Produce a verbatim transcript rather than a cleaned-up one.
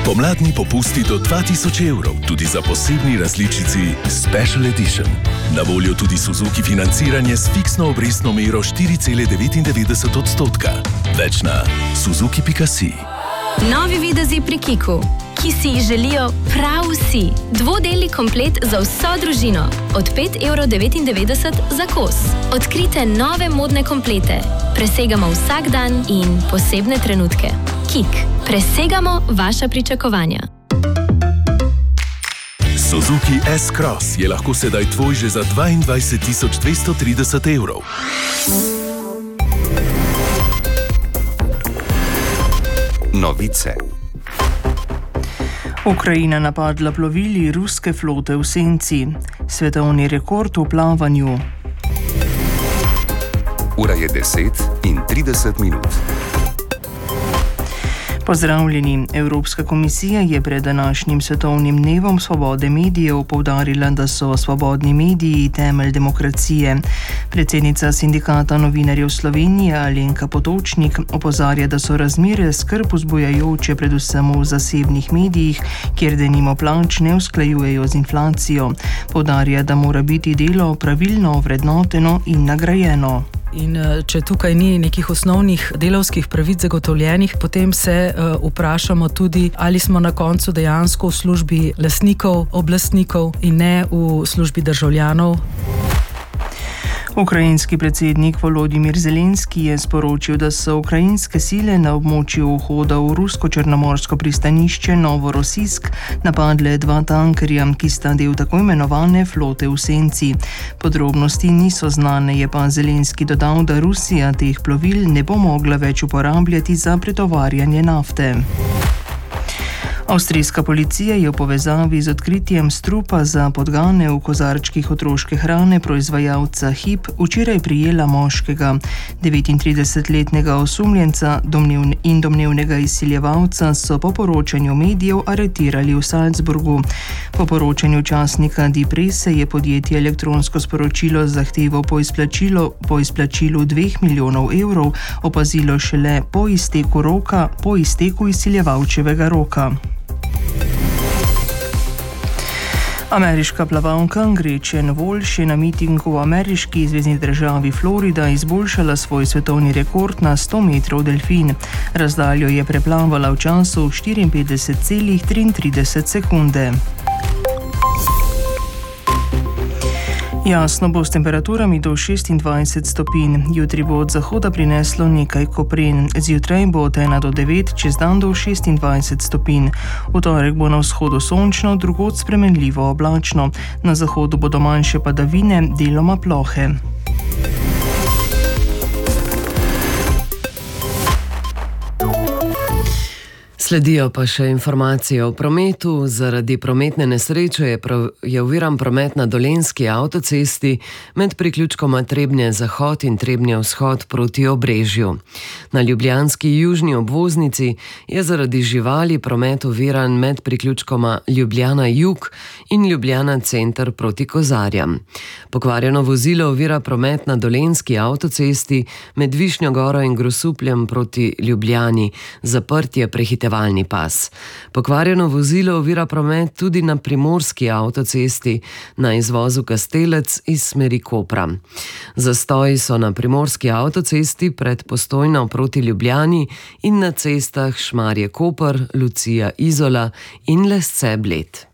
Pomladni popusti do dva tisoč evrov, tudi za posebni različici Special Edition. Na voljo tudi Suzuki financiranje s fiksno obrestno mero štiri cela devetindevetdeset odstotka. Več na suzuki pika si. Novi videzi pri Kiku, ki si jih želijo prav vsi. Dvodelni komplet za vso družino. Od pet evrov devetindevetdeset za kos. Odkrite nove modne komplete. Presegamo vsak dan in posebne trenutke. Kik. Presegamo vaša pričakovanja. Suzuki S-Cross je lahko sedaj tvoj že za dvaindvajset tisoč dvesto trideset evrov. Novice. Ukrajina napadla plovili ruske flote v senci. Svetovni rekord v plavanju. Ura je deset in trideset minut. Pozdravljeni. Evropska komisija je pred današnjim svetovnim dnevom svobode medijev poudarila, da so svobodni mediji temelj demokracije. Predsednica sindikata novinarjev Slovenije Alenka Potočnik opozarja, da so razmere skrb vzbujajoče predvsem v zasebnih medijih, kjer denimo plač ne usklajujejo z inflacijo. Poudarja, da mora biti delo pravilno vrednoteno in nagrajeno. In če tukaj ni nekih osnovnih delavskih pravic zagotovljenih, potem se uh, vprašamo tudi, ali smo na koncu dejansko v službi lastnikov, oblastnikov in ne v službi državljanov. Ukrajinski predsednik Volodimir Zelenski je sporočil, da so ukrajinske sile na območju vhoda v rusko-črnomorsko pristanišče Novorossijsk napadle dva tankerja, ki sta del tako imenovane flote v senci. Podrobnosti niso znane, je pa Zelenski dodal, da Rusija teh plovil ne bo mogla več uporabljati za pretovarjanje nafte. Avstrijska policija je v povezavi z odkritjem strupa za podgane v kozarčkih otroške hrane proizvajalca Hip včeraj prijela moškega. devetintridesetletnega osumljenca domnev in domnevnega izsiljevalca so po poročanju medijev aretirali v Salzburgu. Po poročanju časnika Die Presse je podjetje elektronsko sporočilo z zahtevo po izplačilu, po izplačilu dveh milijonov evrov opazilo šele po izteku roka, po izteku izsiljevalčevega roka. Ameriška plavalka Gretchen Walsh je na mitingu v ameriški zvezni državi Florida izboljšala svoj svetovni rekord na sto metrov delfin. Razdaljo je preplavala v času štiriinpetdeset cela triintrideset sekunde. Jasno bo s temperaturami do šestindvajset stopinj. Jutri bo od zahoda prineslo nekaj kopren. Zjutraj bo od ena do devet, čez dan do šestindvajset stopinj. V torek bo na vzhodu sončno, drugod spremenljivo oblačno. Na zahodu bodo manjše padavine, deloma plohe. Sledijo pa še informacije o prometu. Zaradi prometne nesreče je, prav, je oviran promet na Dolenjski avtocesti med priključkoma Trebnje-Zahod in Trebnje-Vzhod proti Obrežju. Na ljubljanski južni obvoznici je zaradi živali promet oviran med priključkoma Ljubljana-Jug in Ljubljana-Center proti Kozarjam. Pokvarjeno vozilo ovira promet na Dolenjski avtocesti med Višnjo Goro in Grosupljem proti Ljubljani. Zaprt je prehitevalni pas. Pokvarjeno vozilo ovira promet tudi na Primorski avtocesti na izvozu Kastelec iz smeri Kopra. Zastoji so na Primorski avtocesti pred Postojno proti Ljubljani in na cestah Šmarje-Koper, Lucija-Izola in Lesce-Bled.